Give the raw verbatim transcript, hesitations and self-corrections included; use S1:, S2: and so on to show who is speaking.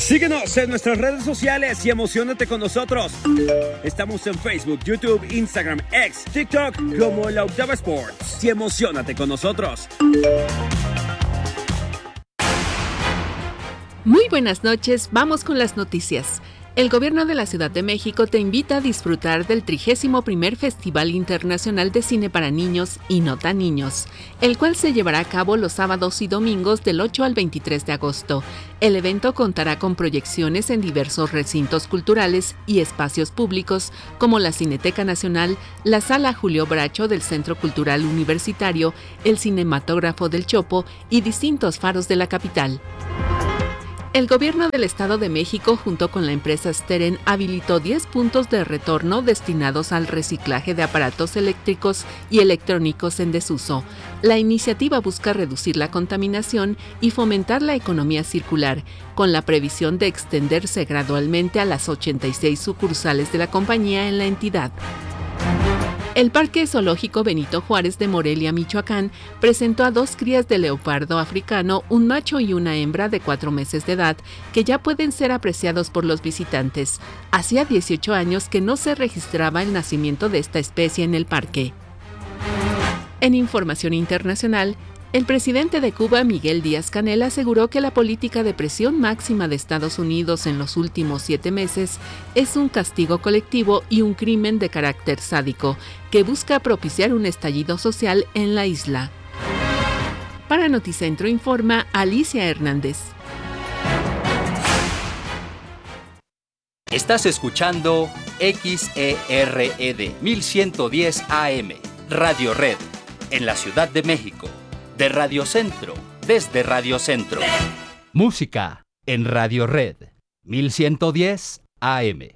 S1: Síguenos en nuestras redes sociales y emociónate con nosotros. Estamos en Facebook, YouTube, Instagram, X, TikTok como La Octava Sports. Y emociónate con nosotros.
S2: Muy buenas noches, vamos con las noticias. El Gobierno de la Ciudad de México te invita a disfrutar del trigésimo primer Festival Internacional de Cine para Niños y No Tan Niños, el cual se llevará a cabo los sábados y domingos del ocho al veintitrés de agosto. El evento contará con proyecciones en diversos recintos culturales y espacios públicos como la Cineteca Nacional, la Sala Julio Bracho del Centro Cultural Universitario, el Cinematógrafo del Chopo y distintos faros de la capital. El Gobierno del Estado de México, junto con la empresa Steren, habilitó diez puntos de retorno destinados al reciclaje de aparatos eléctricos y electrónicos en desuso. La iniciativa busca reducir la contaminación y fomentar la economía circular, con la previsión de extenderse gradualmente a las ochenta y seis sucursales de la compañía en la entidad. El Parque Zoológico Benito Juárez de Morelia, Michoacán, presentó a dos crías de leopardo africano, un macho y una hembra de cuatro meses de edad, que ya pueden ser apreciados por los visitantes. Hacía dieciocho años que no se registraba el nacimiento de esta especie en el parque. En información internacional, el presidente de Cuba, Miguel Díaz-Canel, aseguró que la política de presión máxima de Estados Unidos en los últimos siete meses es un castigo colectivo y un crimen de carácter sádico que busca propiciar un estallido social en la isla. Para Noticentro informa Alicia Hernández.
S3: Estás escuchando X E R E D mil ciento diez A M, Radio Red, en la Ciudad de México. De Radio Centro, desde Radio Centro. Música en Radio Red, mil ciento diez A M.